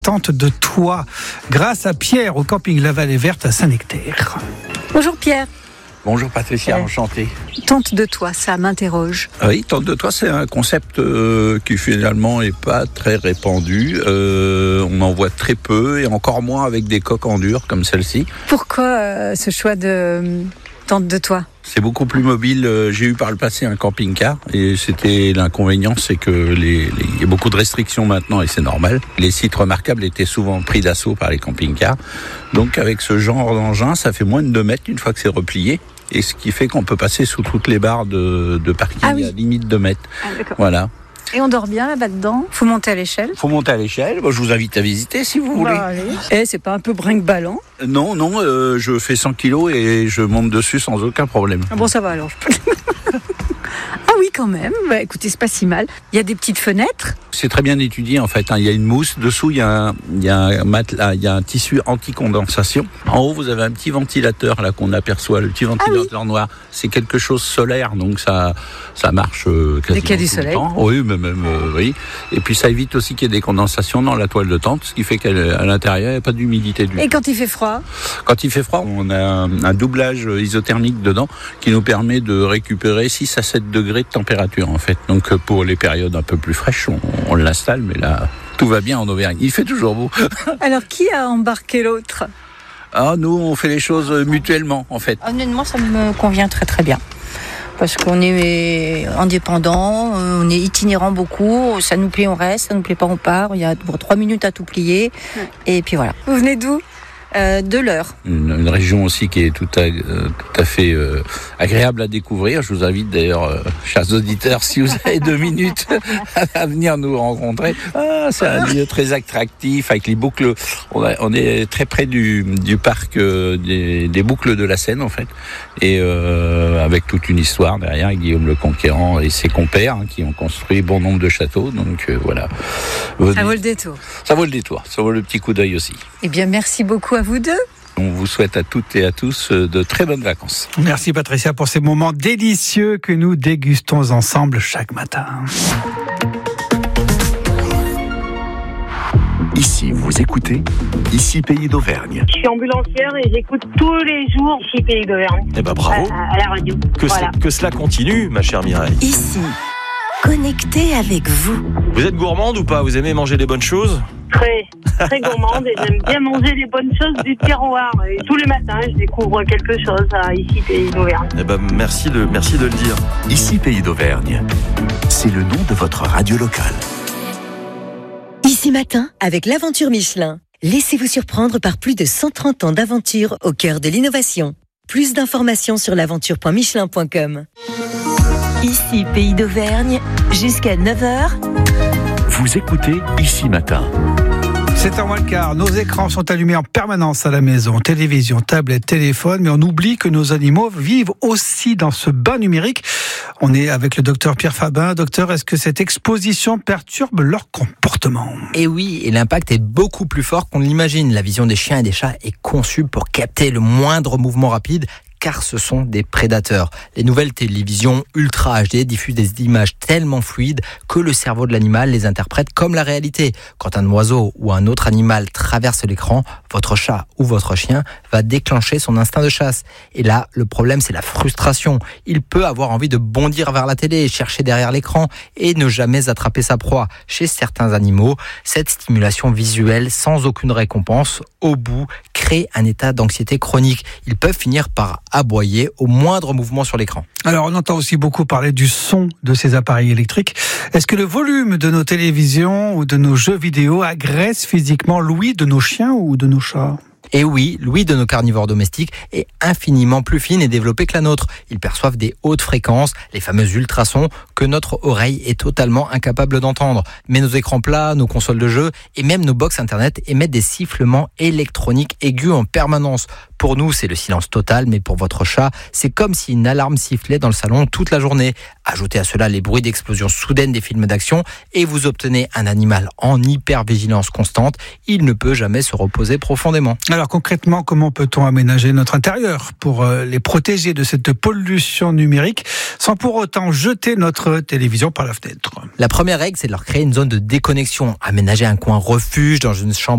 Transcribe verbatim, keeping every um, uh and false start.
Tente de toi, grâce à Pierre au camping La Vallée Verte à Saint-Nectaire. Bonjour Pierre. Bonjour Patricia, Ouais. enchanté. Tente de toi, ça m'interroge. Oui, Tente de toi, c'est un concept euh, qui finalement est pas très répandu. Euh, on en voit très peu et encore moins avec des coques en dur comme celle-ci. Pourquoi euh, ce choix de euh, Tente de toi ? C'est beaucoup plus mobile. J'ai eu par le passé un camping-car et c'était l'inconvénient, c'est que les, les, il y a beaucoup de restrictions maintenant et c'est normal. Les sites remarquables étaient souvent pris d'assaut par les camping-cars. Donc avec ce genre d'engin, ça fait moins de deux mètres une fois que c'est replié. Et ce qui fait qu'on peut passer sous toutes les barres de, de parking Ah oui. à limite deux mètres. Ah, d'accord. Voilà. Et on dort bien là-bas dedans ? Faut monter à l'échelle ? Faut monter à l'échelle. Bon, je vous invite à visiter si vous voulez. Bah, allez. Eh, c'est pas un peu brinque-ballant ? Non, non, euh, je fais cent kilos et je monte dessus sans aucun problème. Ah bon, ça va alors. Ah oui, quand même. Bah, écoutez, c'est pas si mal. Il y a des petites fenêtres. C'est très bien étudié en fait. Hein. Il y a une mousse. Dessous, il y a un, il y a un matelas, il y a un tissu anti-condensation. En haut, vous avez un petit ventilateur là qu'on aperçoit, le petit ventilateur Ah oui. noir. C'est quelque chose solaire, donc ça, ça marche euh, quasiment Dès qu'il y a du tout le soleil. temps. Oui, mais même, euh, oui. Et puis ça évite aussi qu'il y ait des condensations dans la toile de tente, ce qui fait qu'à l'intérieur, il n'y a pas d'humidité du tout. Et quand il fait froid ? Quand il fait froid, on a un, un doublage isothermique dedans qui nous permet de récupérer six à sept degrés de température en fait. Donc pour les périodes un peu plus fraîches, on, on l'installe, mais là, tout va bien en Auvergne. Il fait toujours beau. Alors, qui a embarqué l'autre ? Ah, nous, on fait les choses mutuellement en fait. Honnêtement, ça me convient très très bien. Parce qu'on est indépendant, on est itinérant beaucoup, ça nous plaît, on reste, ça nous plaît pas, on part. Il y a pour trois minutes à tout plier. Et puis voilà. Vous venez d'où ? Euh, de l'heure. Une, une région aussi qui est tout à, euh, tout à fait euh, agréable à découvrir. Je vous invite d'ailleurs, euh, chers auditeurs, si vous avez deux minutes, à venir nous rencontrer. Ah, c'est un lieu très attractif avec les boucles. On, a, on est très près du, du parc euh, des, des boucles de la Seine en fait, et euh, avec toute une histoire derrière. Guillaume le Conquérant et ses compères hein, qui ont construit bon nombre de châteaux. Donc euh, voilà. Venez. Ça vaut le détour. Ça vaut le détour. Ça vaut le petit coup d'œil aussi. Eh bien, merci beaucoup à vous deux. On vous souhaite à toutes et à tous de très bonnes vacances. Merci Patricia pour ces moments délicieux que nous dégustons ensemble chaque matin. Ici, vous écoutez Ici Pays d'Auvergne. Je suis ambulancière et j'écoute tous les jours Ici Pays d'Auvergne Eh ben bravo, à, à la radio. que, Voilà. ce- que cela continue, ma chère Mireille. Ici, connecté avec vous. Vous êtes gourmande ou pas? Vous aimez manger des bonnes choses? Très, très gourmande et j'aime bien manger les bonnes choses du terroir. Et tous les matins, je découvre quelque chose à Ici Pays d'Auvergne. Eh ben merci de, merci de le dire. Ici Pays d'Auvergne. C'est le nom de votre radio locale. Ici matin, avec l'aventure Michelin. Laissez-vous surprendre par plus de cent trente ans d'aventure au cœur de l'innovation. Plus d'informations sur l'aventure point michelin point com. Ici Pays d'Auvergne, jusqu'à neuf heures. Vous écoutez Ici Matin. sept heures moins le quart, nos écrans sont allumés en permanence à la maison, télévision, tablette, téléphone, mais on oublie que nos animaux vivent aussi dans ce bain numérique. On est avec le docteur Pierre Fabin. Docteur, est-ce que cette exposition perturbe leur comportement ? Et oui, et l'impact est beaucoup plus fort qu'on l'imagine. La vision des chiens et des chats est conçue pour capter le moindre mouvement rapide, car ce sont des prédateurs. Les nouvelles télévisions Ultra H D diffusent des images tellement fluides que le cerveau de l'animal les interprète comme la réalité. Quand un oiseau ou un autre animal traverse l'écran, votre chat ou votre chien va déclencher son instinct de chasse. Et là, le problème, c'est la frustration. Il peut avoir envie de bondir vers la télé, chercher derrière l'écran et ne jamais attraper sa proie. Chez certains animaux, cette stimulation visuelle sans aucune récompense, au bout, crée un état d'anxiété chronique. Ils peuvent finir par aboyer au moindre mouvement sur l'écran. Alors, on entend aussi beaucoup parler du son de ces appareils électriques. Est-ce que le volume de nos télévisions ou de nos jeux vidéo agresse physiquement l'ouïe de nos chiens ou de nos chats ? Et oui, l'ouïe de nos carnivores domestiques est infiniment plus fine et développée que la nôtre. Ils perçoivent des hautes fréquences, les fameux ultrasons, que notre oreille est totalement incapable d'entendre. Mais nos écrans plats, nos consoles de jeux et même nos box internet émettent des sifflements électroniques aigus en permanence. Pour nous, c'est le silence total, mais pour votre chat, c'est comme si une alarme sifflait dans le salon toute la journée. Ajoutez à cela les bruits d'explosion soudaine des films d'action et vous obtenez un animal en hypervigilance constante. Il ne peut jamais se reposer profondément. Alors concrètement, comment peut-on aménager notre intérieur pour les protéger de cette pollution numérique sans pour autant jeter notre télévision par la fenêtre? La première règle, c'est de leur créer une zone de déconnexion. Aménager un coin refuge dans une chambre